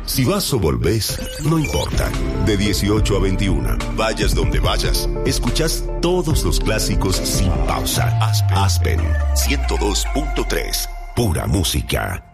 Si vas o volvés, no importa. De 18 a 21, vayas donde vayas, escuchás todos los clásicos sin pausa. Aspen 102.3, pura música.